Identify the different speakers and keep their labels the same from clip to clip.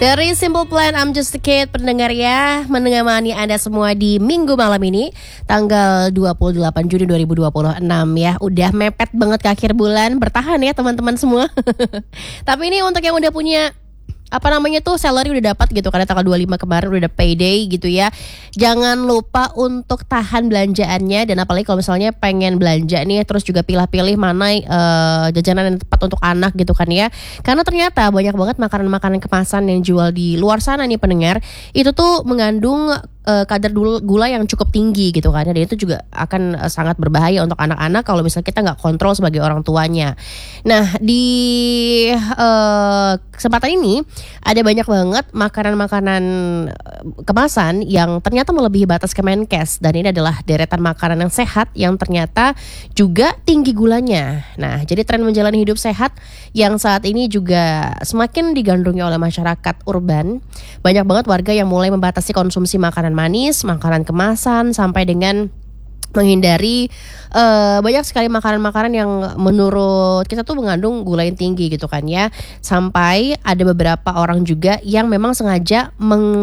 Speaker 1: Dari Simple Plan, I'm Just a Kid, pendengar ya, menemani Anda semua di minggu malam ini, tanggal 28 Juni 2026 ya. Udah mepet banget ke akhir bulan, bertahan ya teman-teman semua. Tapi ini untuk yang udah punya salary udah dapat gitu, karena tanggal 25 kemarin udah ada payday gitu ya. Jangan lupa untuk tahan belanjaannya, dan apalagi kalau misalnya pengen belanja nih, terus juga pilih-pilih mana jajanan yang tepat untuk anak gitu kan ya. Karena ternyata banyak banget makanan-makanan kemasan yang jual di luar sana nih pendengar, itu tuh mengandung kadar gula yang cukup tinggi gitu kan, dan itu juga akan sangat berbahaya untuk anak-anak kalau misalnya kita nggak kontrol sebagai orang tuanya. Nah, di kesempatan ini ada banyak banget makanan-makanan kemasan yang ternyata melebihi batas Kemenkes, dan ini adalah deretan makanan yang sehat yang ternyata juga tinggi gulanya. Nah, jadi tren menjalani hidup sehat yang saat ini juga semakin digandrungi oleh masyarakat urban. Banyak banget warga yang mulai membatasi konsumsi makanan manis, makanan kemasan, sampai dengan menghindari banyak sekali makanan-makanan yang menurut kita tuh mengandung gula yang tinggi gitu kan ya. Sampai ada beberapa orang juga yang memang sengaja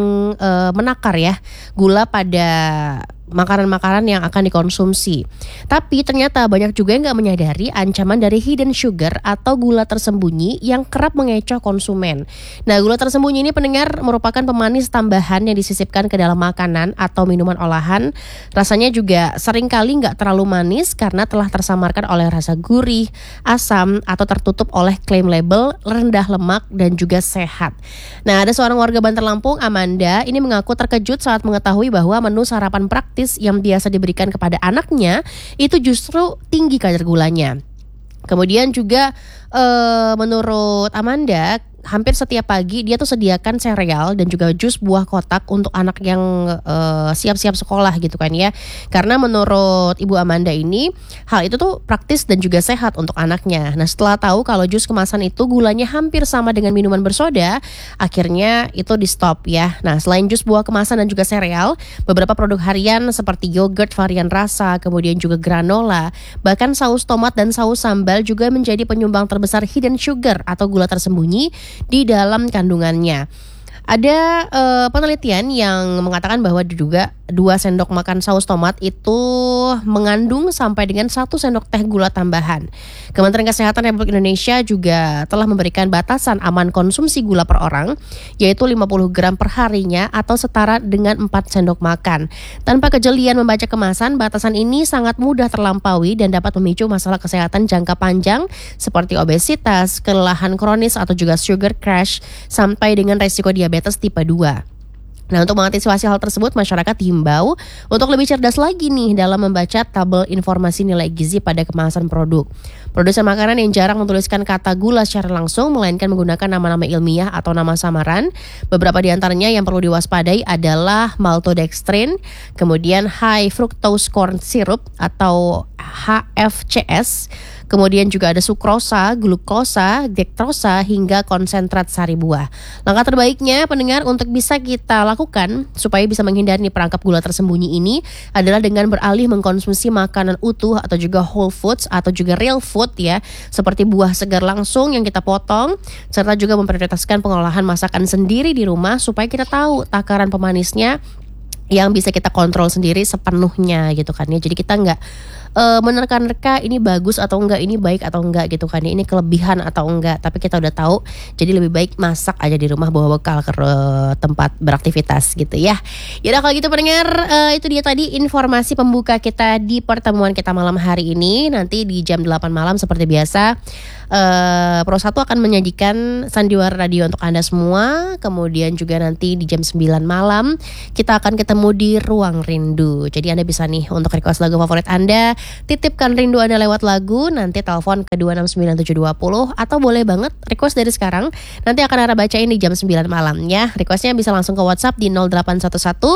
Speaker 1: menakar ya gula pada makanan-makanan yang akan dikonsumsi. Tapi ternyata banyak juga yang gak menyadari ancaman dari hidden sugar atau gula tersembunyi yang kerap mengecoh konsumen. Nah, gula tersembunyi ini pendengar merupakan pemanis tambahan yang disisipkan ke dalam makanan atau minuman olahan. Rasanya juga seringkali gak terlalu manis karena telah tersamarkan oleh rasa gurih, asam, atau tertutup oleh klaim label rendah lemak dan juga sehat. Nah, ada seorang warga Bantar Lampung, Amanda, ini mengaku terkejut saat mengetahui bahwa menu sarapan praktis yang biasa diberikan kepada anaknya itu justru tinggi kadar gulanya. Kemudian juga menurut Amanda, hampir setiap pagi dia tuh sediakan sereal dan juga jus buah kotak untuk anak yang siap-siap sekolah gitu kan ya. Karena menurut Ibu Amanda ini, hal itu tuh praktis dan juga sehat untuk anaknya. Nah, setelah tahu kalau jus kemasan itu gulanya hampir sama dengan minuman bersoda, akhirnya itu di stop ya. Nah, selain jus buah kemasan dan juga sereal, beberapa produk harian seperti yogurt varian rasa, kemudian juga granola, bahkan saus tomat dan saus sambal juga menjadi penyumbang terbesar hidden sugar atau gula tersembunyi di dalam kandungannya. Ada penelitian yang mengatakan bahwa diduga 2 sendok makan saus tomat itu mengandung sampai dengan 1 sendok teh gula tambahan. Kementerian Kesehatan Republik Indonesia juga telah memberikan batasan aman konsumsi gula per orang, yaitu 50 gram per harinya atau setara dengan 4 sendok makan. Tanpa kejelian membaca kemasan, batasan ini sangat mudah terlampaui dan dapat memicu masalah kesehatan jangka panjang seperti obesitas, kelelahan kronis atau juga sugar crash, sampai dengan resiko diabetes tipe 2. Nah, untuk mengantisipasi hal tersebut, masyarakat dihimbau untuk lebih cerdas lagi nih dalam membaca tabel informasi nilai gizi pada kemasan produk. Produsen makanan yang jarang menuliskan kata gula secara langsung, melainkan menggunakan nama-nama ilmiah atau nama samaran. Beberapa di antaranya yang perlu diwaspadai adalah maltodextrin, kemudian high fructose corn syrup atau HFCS, kemudian juga ada sukrosa, glukosa, dektrosa, hingga konsentrat sari buah. Langkah terbaiknya pendengar untuk bisa kita lakukan supaya bisa menghindari perangkap gula tersembunyi ini adalah dengan beralih mengkonsumsi makanan utuh atau juga whole foods atau juga real food ya, seperti buah segar langsung yang kita potong, serta juga memprioritaskan pengolahan masakan sendiri di rumah supaya kita tahu takaran pemanisnya yang bisa kita kontrol sendiri sepenuhnya gitu kan ya. Jadi kita nggak menerka-nerka ini bagus atau enggak, ini baik atau enggak gitu kan ya, ini kelebihan atau enggak, tapi kita udah tahu, jadi lebih baik masak aja di rumah, bawa bekal ke tempat beraktivitas gitu ya. Yaudah kalau gitu pendengar, itu dia tadi informasi pembuka kita di pertemuan kita malam hari ini. Nanti di jam 8 malam seperti biasa, Pro 1 akan menyajikan Sandiwara Radio untuk Anda semua. Kemudian juga nanti di jam 9 malam kita akan ketemu di Ruang Rindu. Jadi Anda bisa nih untuk request lagu favorit Anda, titipkan rindu Anda lewat lagu, nanti telepon ke 269720, atau boleh banget request dari sekarang, nanti akan Ara bacain di jam 9 malam ya. Requestnya bisa langsung ke WhatsApp di 0811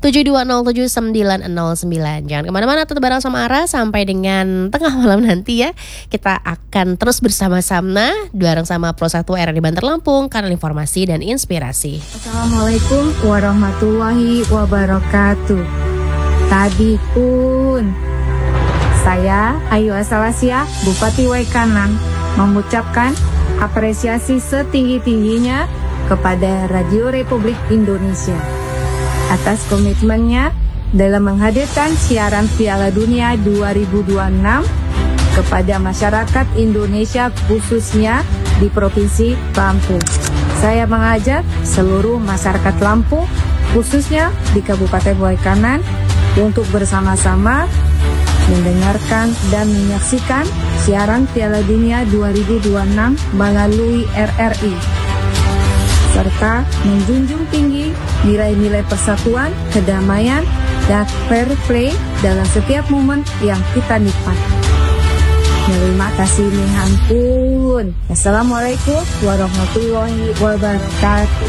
Speaker 1: 7207 909. Jangan kemana-mana, tetap bareng sama Ara sampai dengan tengah malam nanti ya. Kita akan terus bersama-sama bareng sama Pro 1 era di Bantar Lampung, kanal informasi dan inspirasi.
Speaker 2: Assalamualaikum warahmatullahi wabarakatuh. Tadi pun saya Ayu Asalasia, Bupati Waikanan, mengucapkan apresiasi setinggi-tingginya kepada Radio Republik Indonesia atas komitmennya dalam menghadirkan siaran Piala Dunia 2026 kepada masyarakat Indonesia khususnya di Provinsi Lampung. Saya mengajak seluruh masyarakat Lampung khususnya di Kabupaten Waikanan untuk bersama-sama mendengarkan dan menyaksikan siaran Piala Dunia 2026 melalui RRI, serta menjunjung tinggi nilai-nilai persatuan, kedamaian, dan fair play dalam setiap momen yang kita nikmati. Terima kasih nih ampun. Assalamualaikum warahmatullahi wabarakatuh.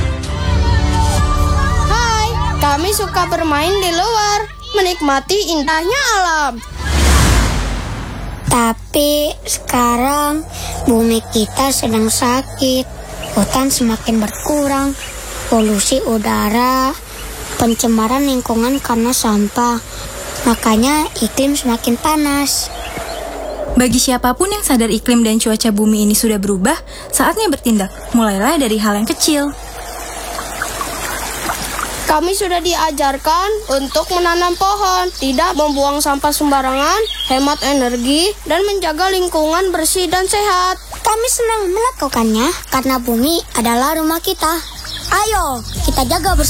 Speaker 3: Hai, kami suka bermain di luar, menikmati indahnya alam. Tapi sekarang bumi kita sedang sakit, hutan semakin berkurang, polusi udara, pencemaran lingkungan karena sampah, makanya iklim semakin panas.
Speaker 4: Bagi siapapun yang sadar iklim dan cuaca bumi ini sudah berubah, saatnya bertindak. Mulailah dari hal yang kecil.
Speaker 3: Kami sudah diajarkan untuk menanam pohon, tidak membuang sampah sembarangan, hemat energi, dan menjaga lingkungan bersih dan sehat. Kami senang melakukannya karena bumi adalah rumah kita. Ayo, kita jaga bersama.